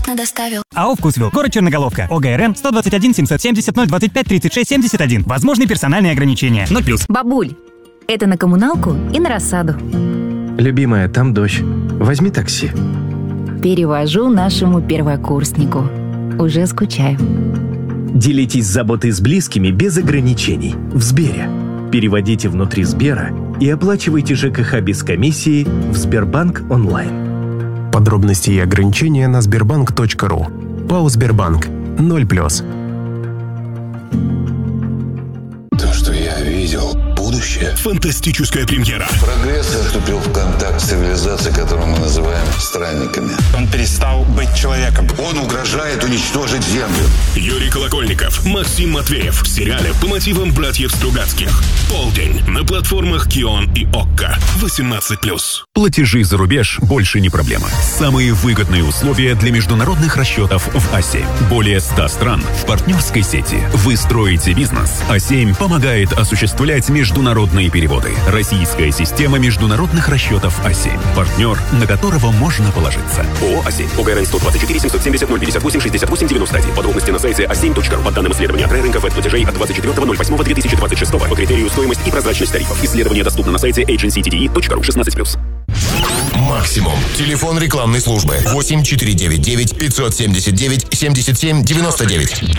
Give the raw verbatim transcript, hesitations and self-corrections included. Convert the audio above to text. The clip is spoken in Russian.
бесплатно доставил. АО «Вкусвилл», город Черноголовка, ОГРН сто двадцать один семьсот семьдесят ноль двадцать пять тридцать шесть семьдесят один. Возможны персональные ограничения. ноль плюс. Бабуль, это на коммуналку и на рассаду. Любимая, там дождь. Возьми такси. Перевожу нашему первокурснику. Уже скучаю. Делитесь заботой с близкими без ограничений. В Сбере. Переводите внутри Сбера и оплачивайте ЖКХ без комиссии в Сбербанк онлайн. Подробности и ограничения на сбербанк точка ру. ПАО «Сбербанк». ноль плюс. То, что я видел, будущее. Фантастическая премьера. Прогресс вступил в контакт с цивилизацией, которую мы называем странниками. Он перестал быть человеком. Он угрожает уничтожить Землю. Юрий Колокольников, Максим Матвеев. В сериале по мотивам братьев Стругацких. Полдень на платформах Кион и Окко. восемнадцать плюс. Платежи за рубеж больше не проблема. Самые выгодные условия для международных расчетов в а семь. Более ста стран в партнерской сети. Вы строите бизнес. а семь помогает осуществлять международные переводы. Российская система международных расчетов а семь. Партнер, на которого можно положиться. ООО «А семь». ОГРН сто двадцать четыре семьсот семьдесят ноль пятьдесят восемь шестьдесят восемь девяносто один. Подробности на сайте а семь точка ру. По данным исследования от рынка веб-платежей от двадцать четвёртого ноль восьмого две тысячи двадцать шестого по критерию стоимость и прозрачность тарифов. Исследование доступно на сайте эйдженси ти ди и точка ру. шестнадцать плюс. Максимум. Телефон рекламной службы восемь четыре девять девять пятьсот семьдесят девять семьдесят семь девяносто девять.